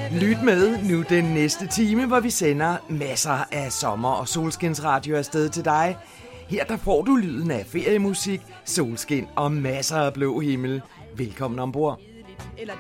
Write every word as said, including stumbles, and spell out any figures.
Lyt med nu den næste time, hvor vi sender masser af sommer- og solskinsradio afsted til dig. Her der får du lyden af feriemusik, solskin og masser af blå himmel. Velkommen ombord.